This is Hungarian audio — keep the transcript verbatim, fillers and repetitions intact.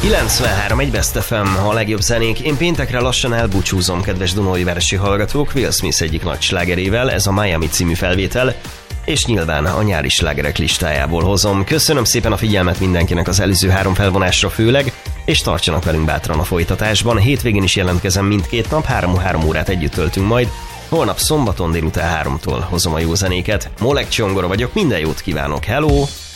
kilencvenhárom egy Best ef em, a legjobb zenék. Én péntekre lassan elbúcsúzom, kedves Dunói-váresi hallgatók, Will Smith egyik nagy slágerével, ez a Miami című felvétel, és nyilván a nyári slágerek listájából hozom. Köszönöm szépen a figyelmet mindenkinek az előző három felvonásra főleg, és tartsanak velünk bátran a folytatásban. Hétvégén is jelentkezem mindkét nap, három-három órát együtt töltünk majd. Holnap szombaton délután háromtól hozom a jó zenéket. Molek Csongora vagyok, minden jót kívánok, hello!